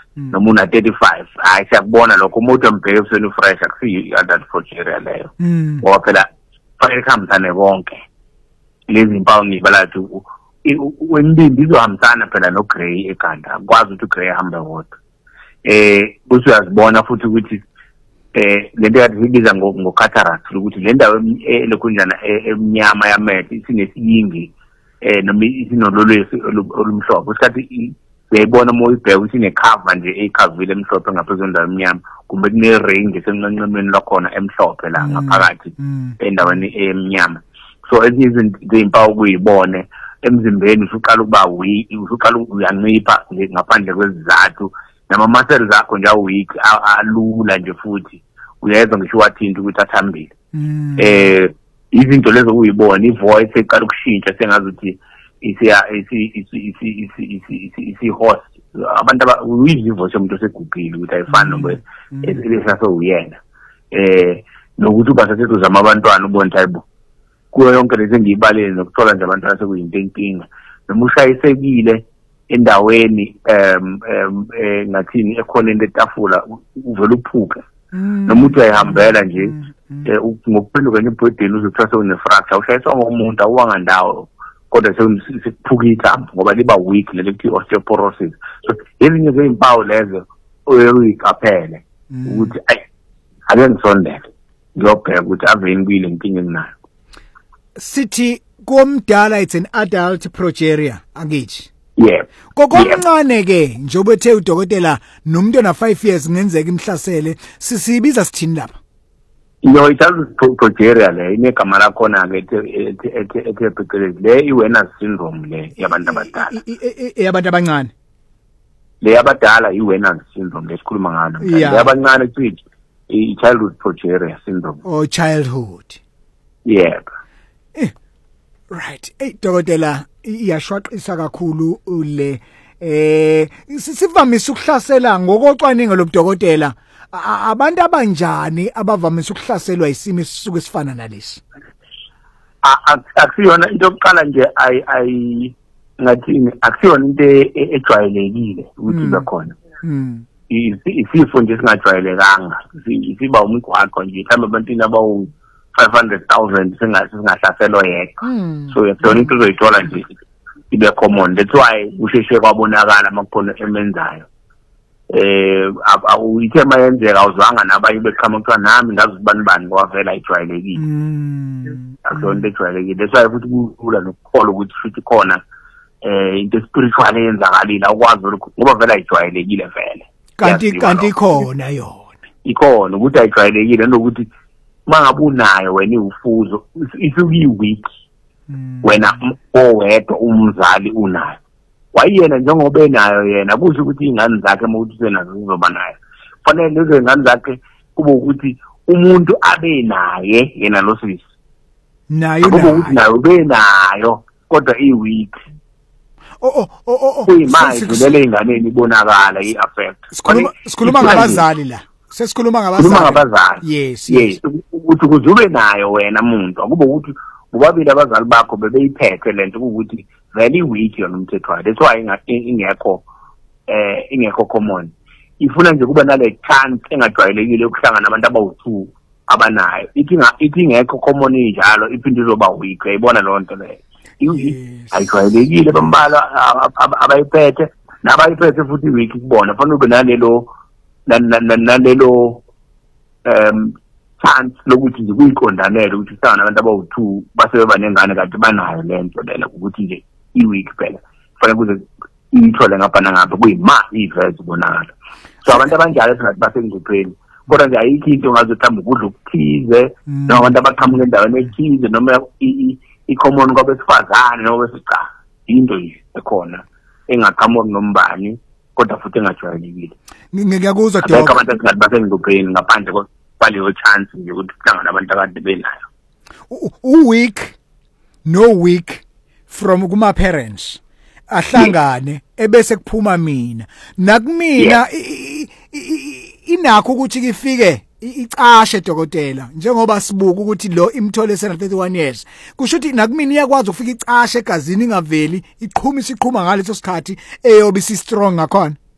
noma una 35 hayi siyakubona lokho umuntu ombheke useni fresh akusiyi adult progeria leyo ngoba phela fanele kuhambisane konke lezi impawu ngibalathi wendindi izohambisana phela no grey ekhanda akwazi ukuthi ugrey ahambe wodwa bese uyazibona futhi ukuthi lento yathi sibiza ngo-cataract ukuthi le ndawo elokhunjana emnyama yamehlo isinesiyingi noma isinololwesi olumhlophe isikhathi uyayibona uma uyibheka ukuthi inekhava nje ekhavile emhlophe ngaphezulu endawo emnyama kumbe kune-range esenqenqemeni lwakhona emhlophe la ngaphakathi endaweni emnyama so ezinye izinto impawu kuyibone emzimbeni usuqala ukuba usuqala uyancipha ngaphandle kwezizathu nama-muscles akho nje aweak alula nje futhi uyezwa ngisho wathinta ukuthi athambile izinto lezo kuyibona ivoice eqala ukushintsha sengazuthi isi-host abantu uyizivoice yomuntu osegugile ukuthi ayifani noma esasowuyena nokuthi ubasasethi uzama abantwana ubona ukuthi hayibo kuyo yonke lezi engiyibaleni nokuthola nje abantwana sekuyinto enkinga noma ushayisekile endaweni ngathini ekhoneni letafula uvela uphuka noma uthi uyayihambela nje ngokuphenduka nje ebhodini uzothatha une-fracture ushayiswa ngomuntu awuwangandawo kodwa sekuphuka ithambo ngoba liba weak leli kuthiwa osteoporosis so ezinye zeyimpawu lezo uyiqaphele ukuthi ake ngisondele ngiyobheka ukuthi aveni kuyile nkinga enginayo sithi komdala it's an adult progeria angithi yeah kokomncane ke njengoba ethe udokotela nomuntu ona 5 years ngenzeka imhlasele sisibiza sithini lapha i-adult progeria le inegama lakhona ke ethe phecelezi le i-Werner's syndrome le yabantu abadala yabantu abancane le yabadala i-Werner's syndrome lesikhuluma ngayo le yabancane tsithi i-childhood progeria syndrome childhood yeah right dokotela iyashwaqisa kakhulu le sivamise ukuhlasela ngokocwaningo lobudokotela abantu abanjani abavamise ukuhlaselwa isimo esisuke esifana nalesi akusiyona into yokuqala nje ngathini akusiyona into ejwayelekile ukuthi ibe khona isifo nje singajwayelekanga siba umgwaqo nje mhlawumbe abantwini abawu 500,000 singahlaselwa yedwa so yakuyona into uzoyithola nje ibe common that's why usheshe kwabonakala makukhona emenzayo awuyithe mayenzeka awuzwanga nabanye beqhamuka kuthiwa nami ngazi ubani kwavela ijwayelekile akuyona into ejwayelekile that's why futhi kulula nokukholwa ukuthi futhi khona into spiritual eyenzakalile awukwazi ngoba vele ayijwayelekile vele kanti khona yona ikhona ukuthi ayijwayelekile nokuthi mangabe unayo wena iwufuzo isuki-weak wena owedwa umzali unayo wayiyena njengoba enayo yena kusho ukuthi iy'ngane zakhe uma ukuthi usenazo zizoba nayo fanele lezo y'ngane zakhe kube ukuthi umuntu abe naye yena lo sisi kube ukuthi nayo benayo kodwa i-weak kuyimanje vele ey'nganeni ibonakala i-affect sikhuluma ngabazali la sesikhuluma ngabazali yes ukuthi ukuze ube nayo wena muntu akube ukuthi bobabili abazali bakho bebeyiphethe lento ukuthi very weak yona umthetho wayo that's why ingekho common ifuna nje kuba nale chance engajwayelekile yokuhlangana nabantu abawu2 abanayo ithi ingekho common injalo iphinde izoba weak uyayibona lo nto leyo ayijwayelekile bambala abayiphethe nabayiphethe futhi weak kubona fanele ube nalelo chance lokuthi nje kuyiqondanele ukuthi sithana abantu abawu2 basebe banengane kanti banayo lento lela ukuthi nje i-week phela fanele kuze ithole ngapha nangapha kuyima iveze bonakala so abantu abanjalo singathi basengcupheni kodwa nje ayikho into ngazothamba ukudla okuthize noma abantu abaqhamuka endaweni ethize noma i-common kwabesifazane noma besica into nje ekhona engaqhamuki nombani kodwa futhi engajwayelekile ngiyakuzwa Doc abantu singathi basengcupheni ngaphandle kwaleyo chance nje ukuthi kuhlangana abantu akade benayo week from kuma parents ahlangane ebese kuphuma mina nakumina inakho ukuthi kifike icashe dokotela njengoba sibuka ukuthi lo imthole sena 31 years kusho ukuthi nakumina iyakwazi ukufika icashe egazini ingaveli iqhuma ngaleso sikhathi eyobe si strong ngakhona